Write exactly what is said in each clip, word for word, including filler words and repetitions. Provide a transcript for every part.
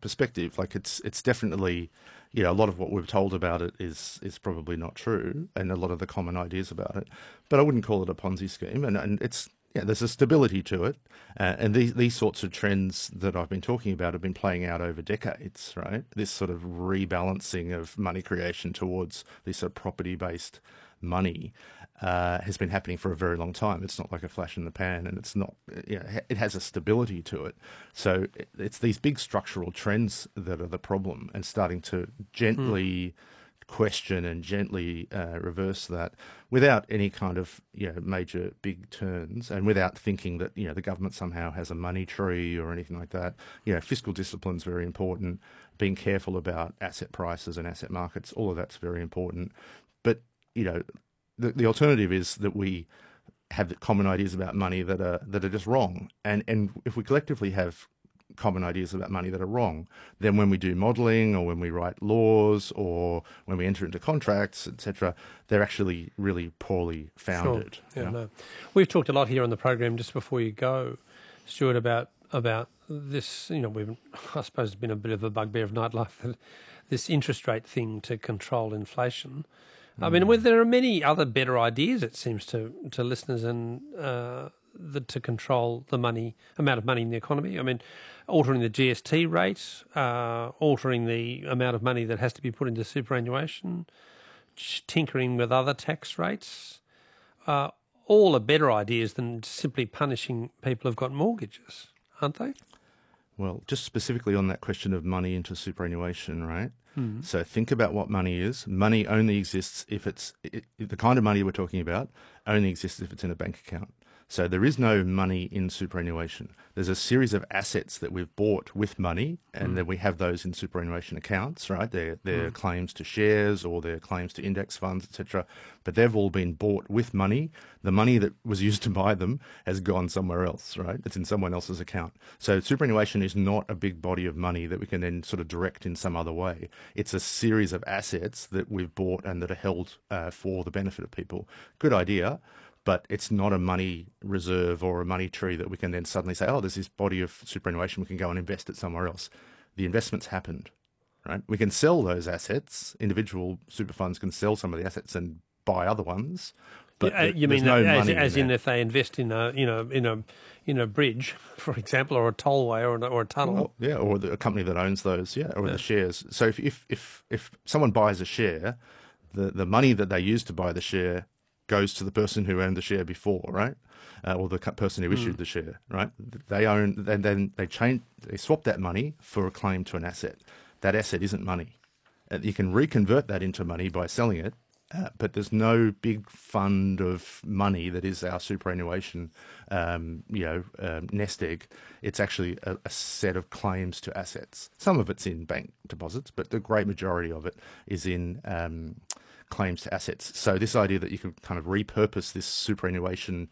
perspective. Like it's it's definitely, you know, a lot of what we've told about it is is probably not true, and a lot of the common ideas about it. But I wouldn't call it a Ponzi scheme, and and it's yeah, there's a stability to it, uh, and these these sorts of trends that I've been talking about have been playing out over decades, right? This sort of rebalancing of money creation towards this sort of property-based money uh, has been happening for a very long time. It's not like a flash in the pan, and it's not, you know, it has a stability to it. So it's these big structural trends that are the problem, and starting to gently mm. question and gently uh, reverse that without any kind of, you know, major big turns, and without thinking that, you know, the government somehow has a money tree or anything like that. You know, fiscal discipline is very important. Being careful about asset prices and asset markets, all of that's very important. But, you know, the, the alternative is that we have common ideas about money that are that are just wrong. And and if we collectively have common ideas about money that are wrong, then when we do modelling or when we write laws or when we enter into contracts, et cetera, they're actually really poorly founded. Sure. Yeah, no. We've talked a lot here on the program just before you go, Stuart, about about this. You know, we've I suppose it's been a bit of a bugbear of nightlife, this interest rate thing to control inflation. I mean, well, there are many other better ideas, it seems to to listeners, and uh, the, to control the money amount of money in the economy. I mean, altering the G S T rate, uh, altering the amount of money that has to be put into superannuation, tinkering with other tax rates, uh, all are better ideas than simply punishing people who've got mortgages, aren't they? Well, just specifically on that question of money into superannuation, right? Mm. So think about what money is. Money only exists if it's it, the kind of money we're talking about only exists if it's in a bank account. So there is no money in superannuation. There's a series of assets that we've bought with money, and mm. then we have those in superannuation accounts, right? They're, they're mm. claims to shares or they're claims to index funds, et cetera. But they've all been bought with money. The money that was used to buy them has gone somewhere else, right? It's in someone else's account. So superannuation is not a big body of money that we can then sort of direct in some other way. It's a series of assets that we've bought and that are held uh, for the benefit of people. Good idea. But it's not a money reserve or a money tree that we can then suddenly say, oh, there's this body of superannuation, we can go and invest it somewhere else. The investment's happened, right? We can sell those assets. Individual super funds can sell some of the assets and buy other ones. But yeah, you mean no as, as in, in if they invest in a you know in a in a bridge, for example, or a tollway or a, or a tunnel, well, yeah, or the, a company that owns those, yeah, or yeah. the shares. So if if if if someone buys a share, the the money that they use to buy the share goes to the person who owned the share before, right? Uh, or the person who issued mm. the share, right? They own, then then they change, they swap that money for a claim to an asset. That asset isn't money. Uh, you can reconvert that into money by selling it, uh, but there's no big fund of money that is our superannuation, um, you know, um, nest egg. It's actually a, a set of claims to assets. Some of it's in bank deposits, but the great majority of it is in Um, claims to assets. So this idea that you could kind of repurpose this superannuation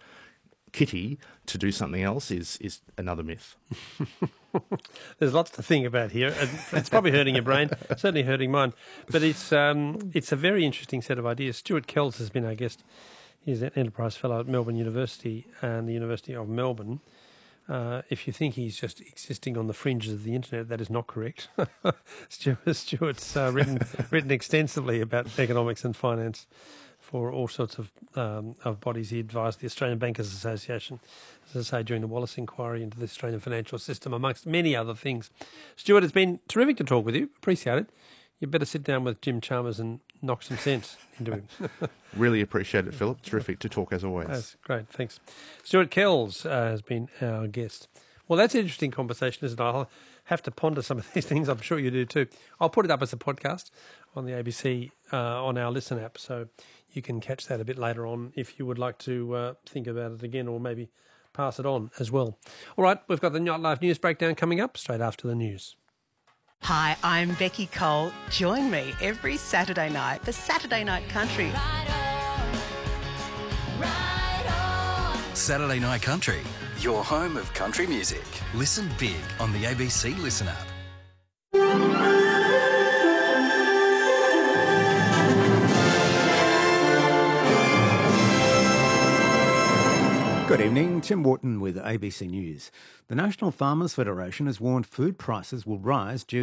kitty to do something else is is another myth. There's lots to think about here. It's probably hurting your brain, certainly hurting mine. But it's um, it's a very interesting set of ideas. Stuart Kells has been our guest. He's an Enterprise Fellow at Melbourne University and the University of Melbourne. Uh, if you think he's just existing on the fringes of the internet, that is not correct. Stuart, Stuart's uh, written written extensively about economics and finance for all sorts of um, of bodies. He advised the Australian Bankers Association, as I say, during the Wallace inquiry into the Australian financial system, amongst many other things. Stuart, it's been terrific to talk with you. Appreciate it. You better sit down with Jim Chalmers and knock some sense into him. Really appreciate it, Philip. Terrific to talk as always. That's great. Thanks. Stuart Kells uh, has been our guest. Well, that's an interesting conversation, isn't it? I'll have to ponder some of these things. I'm sure you do too. I'll put it up as a podcast on the A B C uh, on our Listen app, so you can catch that a bit later on if you would like to uh, think about it again, or maybe pass it on as well. All right, we've got the Nightlife News Breakdown coming up straight after the news. Hi, I'm Becky Cole. Join me every Saturday night for Saturday Night Country. Saturday Night Country, your home of country music. Listen big on the A B C Listen app. Good evening, Tim Wharton with A B C News. The National Farmers Federation has warned food prices will rise due